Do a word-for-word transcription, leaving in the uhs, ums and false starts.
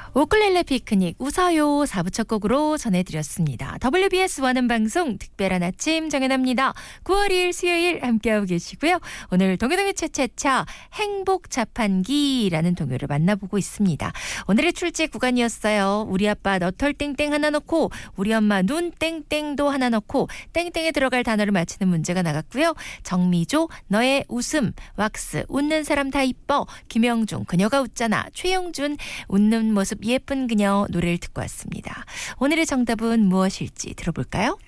우쿨렐레 피크닉 웃어요 사 부 첫 곡으로 전해드렸습니다. 더블유비에스 원음 방송 특별한 아침 정연아입니다. 구월 이일 수요일 함께하고 계시고요. 오늘 동요동요 차차차 행복 자판기라는 동요를 만나보고 있습니다. 오늘의 출제 구간이었어요. 우리 아빠 너털 땡땡 하나 넣고 우리 엄마 눈 땡땡도 하나 넣고 땡땡에 들어갈 단어를 맞히는 문제가 나갔고요. 정미조 너의 웃음, 왁스 웃는 사람 다 이뻐, 김영중 그녀가 웃잖아, 최용준 웃는 모습 예쁜 그녀 노래를 듣고 왔습니다. 오늘의 정답은 무엇일지 들어볼까요?